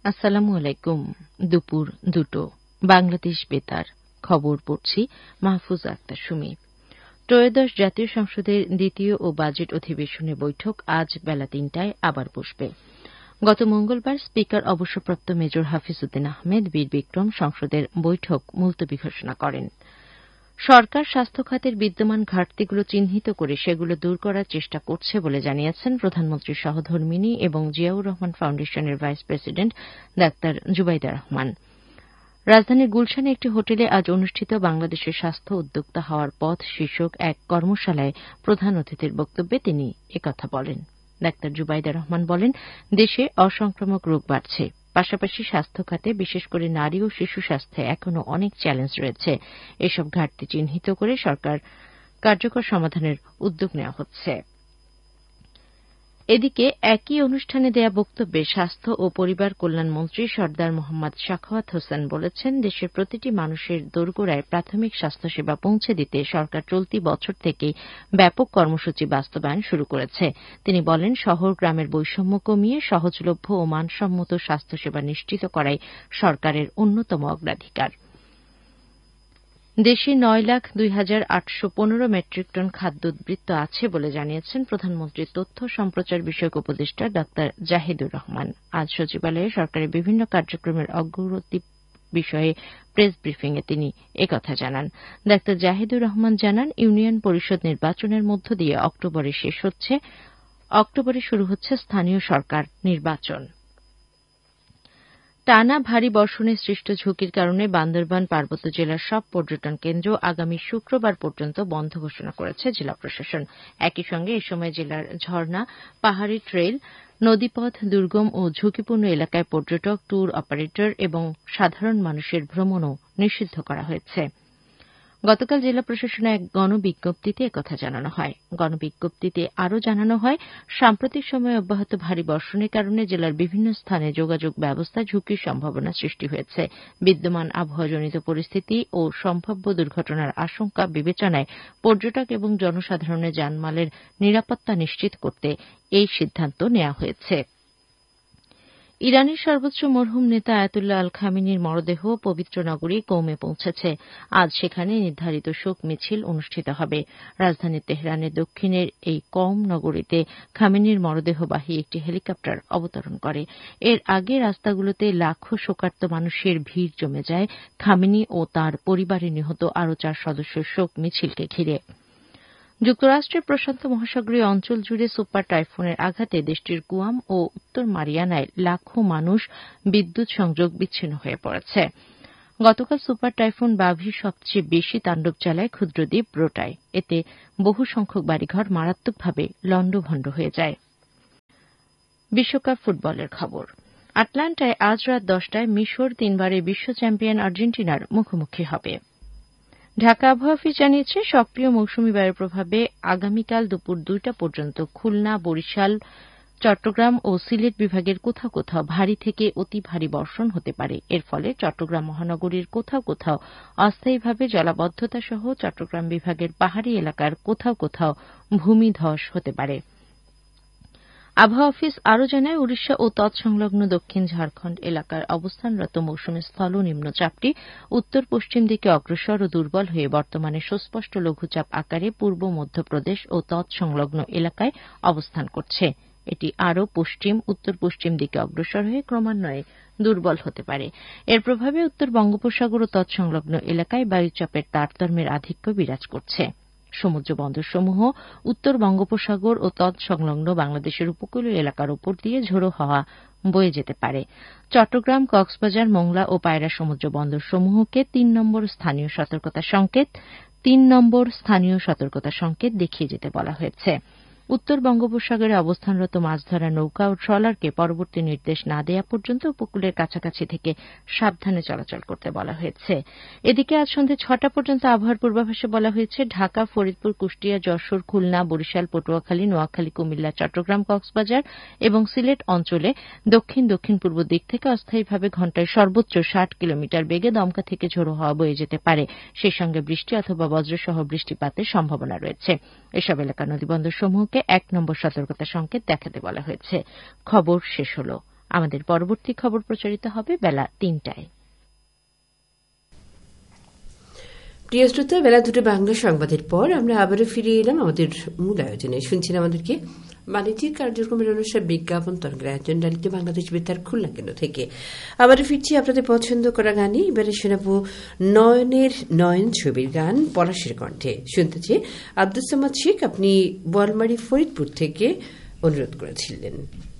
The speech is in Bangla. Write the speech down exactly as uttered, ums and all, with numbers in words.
আসসালামু আলাইকুম। দুপুর দুটো বাংলাদেশ বেতার খবর পড়ছি মাহফুজ আক্তার সুমি। ত্রয়োদশ জাতীয় সংসদের দ্বিতীয় ও বাজেট অধিবেশনের বৈঠক আজ বেলা তিনটায় আবার বসবে। গত মঙ্গলবার স্পিকার অবসরপ্রাপ্ত মেজর হাফিজউদ্দিন আহমেদ বীর বিক্রম সংসদের বৈঠক মুলতবি ঘোষণা করেন। সরকার স্বাস্থ্য খাতের বিদ্যমান ঘাটতিগুলো চিহ্নিত করে সেগুলো দূর করার চেষ্টা করছে বলে জানিয়েছেন প্রধানমন্ত্রীর সহধর্মিণী এবং জিয়াউর রহমান ফাউন্ডেশনের vice president doctor Zubaida Rahman. রাজধানীর গুলশানে একটি হোটেলে আজ অনুষ্ঠিত বাংলাদেশের স্বাস্থ্য উদ্যোক্তা হওয়ার পথ শীর্ষক এক কর্মশালায় প্রধান অতিথির বক্তব্যে তিনি একথা বলেন। ডাক্তার জুবাইদা রহমান বলেন, দেশে অসংক্রামক রোগ বাড়ছে, পাশাপাশি স্বাস্থ্য খাতে বিশেষ করে নারী ও শিশু স্বাস্থ্যে এখনও অনেক চ্যালেঞ্জ রয়েছে। এসব ঘাটতি চিহ্নিত করে সরকার কার্যকর সমাধানের উদ্যোগ নেওয়া হচ্ছে। এদিকে একই অনুষ্ঠানে দেয়া বক্তব্যে স্বাস্থ্য ও পরিবার কল্যাণ মন্ত্রী সর্দার মোহাম্মদ সাখাওয়াত হোসেন বলেছেন, দেশের প্রতিটি মানুষের দোরগোড়ায় প্রাথমিক স্বাস্থ্যসেবা পৌঁছে দিতে সরকার চলতি বছর থেকেই ব্যাপক কর্মসূচি বাস্তবায়ন শুরু করেছে। তিনি বলেন, শহর গ্রামের বৈষম্য কমিয়ে সহজলভ্য ও মানসম্মত স্বাস্থ্যসেবা নিশ্চিত করাই সরকারের অন্যতম অগ্রাধিকার। দেশে নয় লাখ দুই হাজার আটশো পনেরো মেট্রিক টন খাদ্য উদ্বৃত্ত আছে বলে জানিয়েছেন প্রধানমন্ত্রীর তথ্য সম্প্রচার বিষয়ক উপদেষ্টা ডাক্তার জাহিদুর রহমান। আজ সচিবালয়ে সরকারের বিভিন্ন কার্যক্রমের অগ্রগতি বিষয়ে প্রেস ব্রিফিংয়ে তিনি একথা জানান। ডাক্তার জাহিদুর রহমান জানান, ইউনিয়ন পরিষদ নির্বাচনের মধ্য দিয়ে অক্টোবরে শেষ হচ্ছে অক্টোবরে শুরু হচ্ছে স্থানীয় সরকার নির্বাচন। টানা ভারী বর্ষণে সৃষ্ট ঝুঁকির কারণে বান্দরবান পার্বত্য জেলার সব পর্যটন কেন্দ্র আগামী শুক্রবার পর্যন্ত বন্ধ ঘোষণা করেছে জেলা প্রশাসন। একই সঙ্গে এ সময় জেলার ঝর্ণা, পাহাড়ি ট্রেল, নদীপথ, দুর্গম ও ঝুঁকিপূর্ণ এলাকায় পর্যটক, ট্যুর অপারেটর এবং সাধারণ মানুষের ভ্রমণও নিষিদ্ধ করা হয়েছে। গতকাল জেলা প্রশাসনে এক গণবিজ্ঞপ্তিতে একথা জানানো হয়। গণবিজ্ঞপ্তিতে আরও জানানো হয়, সাম্প্রতিক সময়ে অব্যাহত ভারী বর্ষণের কারণে জেলার বিভিন্ন স্থানে যোগাযোগ ব্যবস্থা ঝুঁকির সম্ভাবনা সৃষ্টি হয়েছে। বিদ্যমান আবহাওয়াজনিত পরিস্থিতি ও সম্ভাব্য দুর্ঘটনার আশঙ্কা বিবেচনায় পর্যটক এবং জনসাধারণের জানমালের নিরাপত্তা নিশ্চিত করতে এই সিদ্ধান্ত নেওয়া হয়েছে। ইরানের সর্বোচ্চ মরহুম নেতা আয়াতুল্লাহ আল খামেনির মরদেহ পবিত্র নগরী কৌমে পৌঁছেছে। আজ সেখানে নির্ধারিত শোক মিছিল অনুষ্ঠিত হবে। রাজধানী তেহরানের দক্ষিণের এই কওম নগরীতে খামেনির মরদেহবাহী একটি হেলিকপ্টার অবতরণ করে। এর আগে রাস্তাগুলোতে লাখো শোকার্ত মানুষের ভিড় জমে যায় খামেনি ও তাঁর পরিবারে নিহত আরও চার সদস্যের শোক মিছিলকে ঘিরে। যুক্তরাষ্ট্রের প্রশান্ত মহাসাগরীয় অঞ্চল জুড়ে সুপার টাইফুনের আঘাতে দেশটির গুয়াম ও উত্তর মারিয়ানায় লাখো মানুষ বিদ্যুৎ সংযোগ বিচ্ছিন্ন হয়ে পড়েছে। গতকাল সুপার টাইফুন বাভি সবচেয়ে বেশি তাণ্ডব চালায় ক্ষুদ্র দ্বীপ রোটায়। এতে বহু সংখ্যক বাড়িঘর মারাত্মকভাবে লণ্ডভণ্ড হয়ে যায়। বিশ্বকাপ ফুটবলের খবর। আটলান্টায় আজ রাত দশটায় মিশর তিনবারের বিশ্ব চ্যাম্পিয়ন আর্জেন্টিনার মুখোমুখি হবে। ঢাকা আবহাওয়া অফিস জানিয়েছে, সক্রিয় মৌসুমী বায়ুর প্রভাবে আগামীকাল দুপুর দুইটা পর্যন্ত খুলনা, বরিশাল, চট্টগ্রাম ও সিলেট বিভাগের কোথাও কোথাও ভারী থেকে অতি ভারী বর্ষণ হতে পারে। এর ফলে চট্টগ্রাম মহানগরীর কোথাও কোথাও অস্থায়ীভাবে জলাবদ্ধতা সহ চট্টগ্রাম বিভাগের পাহাড়ি এলাকার কোথাও কোথাও ভূমিধস হতে পারে। আবহাওয়া অফিস আরও জানায়, উড়িষ্যা ও তৎসংলগ্ন দক্ষিণ ঝাড়খণ্ড এলাকার অবস্থানরত মৌসুমী স্থল নিম্নচাপটি উত্তর পশ্চিম দিকে অগ্রসর ও দুর্বল হয়ে বর্তমানে সুস্পষ্ট লঘুচাপ আকারে পূর্ব মধ্যপ্রদেশ ও তৎসংলগ্ন এলাকায় অবস্থান করছে। এটি আরও পশ্চিম উত্তর পশ্চিম দিকে অগ্রসর হয়ে ক্রমান্বয়ে দুর্বল হতে পারে। এর প্রভাবে উত্তর বঙ্গোপসাগর ও তৎসংলগ্ন এলাকায় বায়ুচাপের তারতম্যের আধিক্য বিরাজ করছে। সমুদ্র বন্দরসমূহ উত্তর বঙ্গোপসাগর ও তৎসংলগ্ন বাংলাদেশের উপকূলীয় এলাকার উপর দিয়ে ঝোড়ো হাওয়া বয়ে যেতে পারে। চট্টগ্রাম, কক্সবাজার, মোংলা ও পায়রা সমুদ্র বন্দরসমূহকে তিন নম্বর স্থানীয় সতর্কতা সংকেত তিন নম্বর স্থানীয় সতর্কতা সংকেত দেখিয়ে যেতে বলা হয়েছে। উত্তর বঙ্গোপসাগরে অবস্থানরত মাছ ধরা নৌকা ও ট্রলারকে পরবর্তী নির্দেশ না দেওয়া পর্যন্ত উপকূলের কাছাকাছি থেকে সাবধানে চলাচল করতে বলা হয়েছে। এদিকে আজ সন্ধ্যে ছটা পর্যন্ত আবহাওয়ার পূর্বাভাসে বলা হয়েছে, ঢাকা, ফরিদপুর, কুষ্টিয়া, যশোর, খুলনা, বরিশাল, পটুয়াখালী, নোয়াখালী, কুমিল্লা, চট্টগ্রাম, কক্সবাজার এবং সিলেট অঞ্চলে দক্ষিণ দক্ষিণ পূর্ব দিক থেকে অস্থায়ীভাবে ঘণ্টায় সর্বোচ্চ ষাট কিলোমিটার বেগে দমকা থেকে ঝোড়ো হাওয়া বয়ে যেতে পারে। সেই সঙ্গে বৃষ্টি অথবা বজ্রসহ বৃষ্টিপাতের সম্ভাবনা রয়েছে। এসব এলাকার নদীবন্দরসমূহকে এক নম্বর সতর্কতা সংকেত দেখাতে বলা হয়েছে। খবর শেষ হল। আমাদের পরবর্তী খবর প্রচারিত হবে বেলা তিনটায়। প্রিয় শ্রোতা, বেলা দুটো বাংলা সংবাদের পর আমরা আবারও ফিরে এলাম আমাদের মূল আয়োজনে। শুনছেন আমাদেরকে বাণিজ্যিক কার্যক্রমের অনুসার বিজ্ঞাপন তরঙ্গের আয়োজন ডালিত বাংলাদেশ বেতার খুলনা কেন্দ্র থেকে। আবারও ফিরছি আপনাদের পছন্দ করা গানে। এবারে শোনাবো নয়নের নয়ন ছবির গান পলাশের কণ্ঠে। শুনতে চেয়ে আব্দুস সামাদ শেখ আপনি বোয়ালমারী ফরিদপুর থেকে অনুরোধ করেছিলেন।